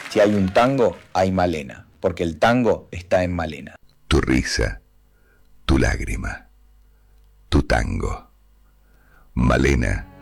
Si hay un tango, hay Malena, porque el tango está en Malena. Tu risa, tu lágrima, tu tango. Malena